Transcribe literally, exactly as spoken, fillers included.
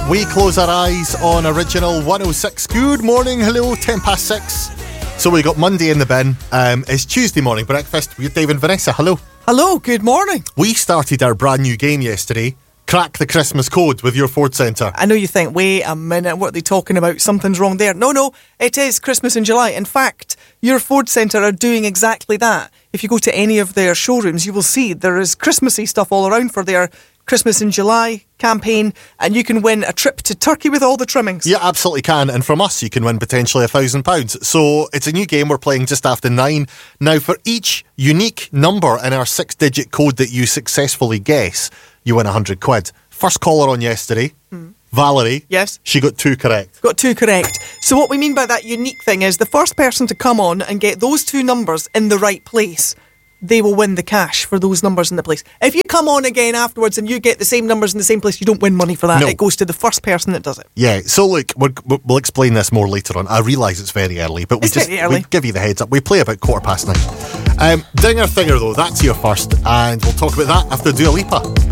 we close our eyes on Original one oh six. Good morning, hello, ten past six. So we got Monday in the bin. Um, it's Tuesday morning breakfast with Dave and Vanessa. Hello. Hello, good morning. We started our brand new game yesterday, Crack the Christmas Code, with your Ford Centre. I know you think, wait a minute, what are they talking about? Something's wrong there. No, no, it is Christmas in July. In fact, your Ford Centre are doing exactly that. If you go to any of their showrooms, you will see there is Christmassy stuff all around for their Christmas in July campaign, and you can win a trip to Turkey with all the trimmings. Yeah, absolutely can. And from us, you can win potentially a thousand pounds. So it's a new game. We're playing just after nine. Now, for each unique number in our six-digit code that you successfully guess, you win a hundred quid. First caller on yesterday, mm. Valerie. Yes. She got two correct. Got two correct. So what we mean by that unique thing is the first person to come on and get those two numbers in the right place, they will win the cash for those numbers in the place. If you come on again afterwards and you get the same numbers in the same place, you don't win money for that. No. It goes to the first person that does it. Yeah, so look, we're, we'll explain this more later on. I realise it's very early, but we it's just very early. we give you the heads up. We play about quarter past nine. Um, Dinger Thinger, though, that's your first, and we'll talk about that after Dua Lipa.